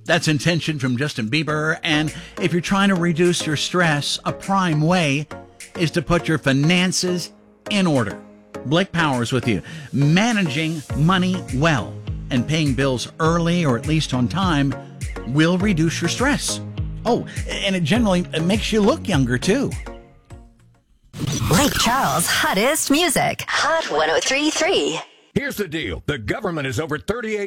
That's Intention from Justin Bieber. And if you're trying to reduce your stress, a prime way is to put your finances in order. Blake Powers with you. Managing money well and paying bills early or at least on time will reduce your stress. Oh, and it makes you look younger too. Lake Charles' hottest music. Hot 103.3. Here's the deal. The government is over 38